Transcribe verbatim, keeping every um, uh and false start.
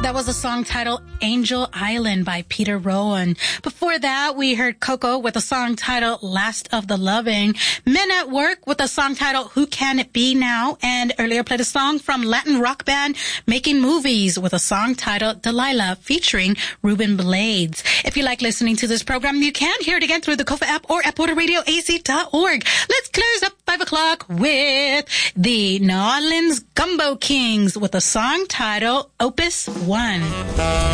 That was a song titled Angel Island by Peter Rowan. Before that, we heard Coco with a song titled Last of the Loving, Men at Work with a song titled Who Can It Be Now, and earlier played a song from Latin rock band Making Movies with a song titled Delilah featuring Ruben Blades. If you like listening to this program, you can hear it again through the Kofa app or at Puerto Radio A Z dot org. Let's close up five o'clock with the New Orleans Gumbo Kings with a song titled Opus One.